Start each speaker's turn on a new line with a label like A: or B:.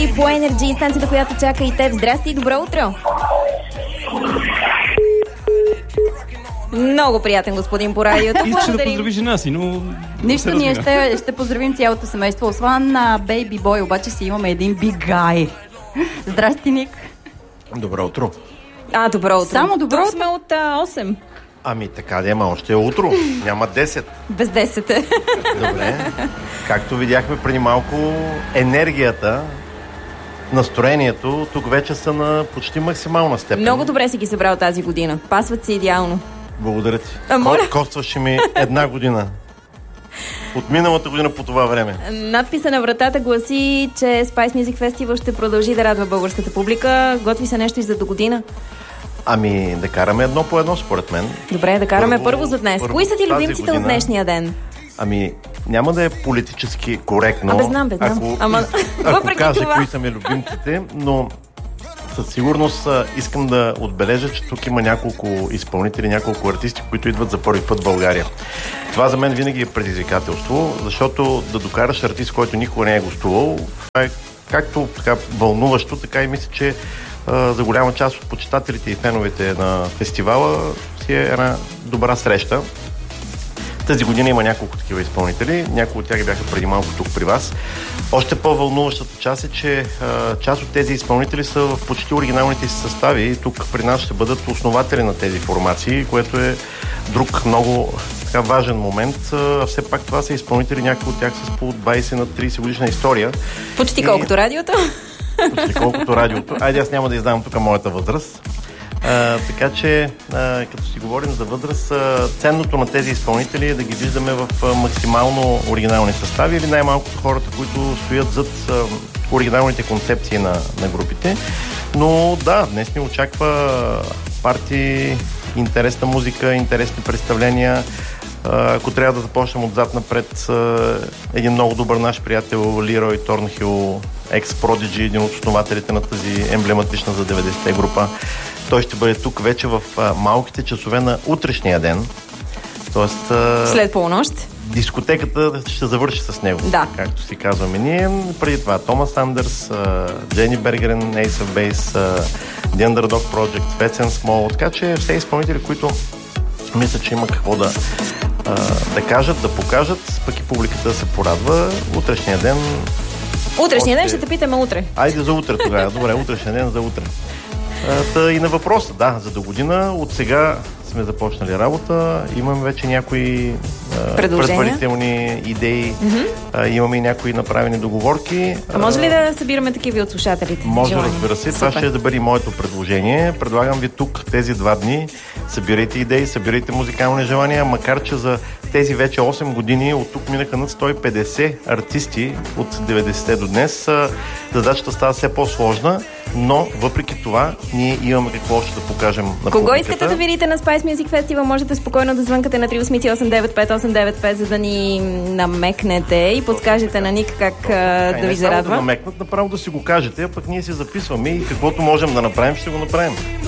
A: си по Energy, станцията, която чака и теб. Здрасти и добро утро! Много приятен господин по радиото.
B: Искаше да поздрави жена си, но...
C: Нищо, ние ще поздравим цялото семейство. Освен на Baby Boy, обаче си имаме един big guy. Здрасти, Ник.
D: Добро утро.
A: Добро утро.
C: Само добро утро.
A: Сме от 8.
D: Ами така да има, още е утро. Няма 10.
A: Без 10 е.
D: Добре. Както видяхме преди малко, енергията, настроението тук вече са на почти максимална степен.
A: Много добре си ги събрал тази година. Пасват си идеално.
D: Благодаря ти.
A: Моля.
D: Костваше ми една година. От миналата година по това време.
A: Надписа на вратата гласи, че Spice Music Festival ще продължи да радва българската публика. Готви се нещо и за до година.
D: Ами, да караме едно по едно, според мен.
A: Добре, да караме първо за днес. Кои са ти любимците от днешния ден?
D: Ами, няма да е политически коректно.
A: Знам.
D: Ако кажа кои са ми любимците, но със сигурност искам да отбележа, че тук има няколко изпълнители, няколко артисти, които идват за първи път в България. Това за мен винаги е предизвикателство, защото да докараш артист, който никога не е гостувал, това е както така вълнуващо, така и мисля, че за голяма част от почитателите и феновете на фестивала си е една добра среща. Тази година има няколко такива изпълнители, някои от тях бяха преди малко тук при вас. Още по-вълнуващата част е, че част от тези изпълнители са в почти оригиналните си състави и тук при нас ще бъдат основатели на тези формации, което е друг много така важен момент. Все пак това са изпълнители, някои от тях с по 20 на 30 годишна история.
A: Почти колкото радиото.
D: Почти колкото радиото. Айде, аз няма да издавам тук моята възраст. Така че, като си говорим за възраст, ценното на тези изпълнители е да ги виждаме в максимално оригинални състави или най-малкото хората, които стоят зад оригиналните концепции на групите. Но да, днес ни очаква парти, интересна музика, интересни представления. Ако трябва да започнем отзад напред, един много добър наш приятел Лирой Торнхил, екс-продиджи, един от основателите на тази емблематична за 90-те група. Той ще бъде тук вече в малките часове на утрешния ден. Тоест,
A: след полунощ.
D: Дискотеката ще завърши с него,
A: да.
D: Както си казваме ние. Преди това Томас Андерс, Джени Бергерен, Ace of Base, The Underdog Project, Fats and Small. Така че все изпълнители, които мисля, че има какво да кажат, да покажат, пък и публиката да се порадва. Утрешния ден...
A: Утрешния ден ще те питаме утре.
D: Айде за утре тогава. Добре, утрешния ден за утре. И на въпроса, да, за до година. От сега сме започнали работа. Имаме вече някои предварителни идеи. Имаме и някои направени договорки.
A: Може ли да събираме такива от слушателите?
D: Може, разбира се. Това ще да бъде моето предложение. Предлагам ви тук тези 2 дни. Събирайте идеи, събирайте музикални желания, макар че за тези вече 8 години от тук минаха над 150 артисти от 90-те до днес. Задачата става все по-сложна, но въпреки това ние имаме какво още да покажем на публиката.
A: Кого искате да видите на Spice Music Festival, можете спокойно да звънкате на 388-95895, за да ни намекнете и подскажете на Ник как да ви зарадва.
D: Да намекнат, направо да си го кажете, а пък ние си записваме и каквото можем да направим, ще го направим.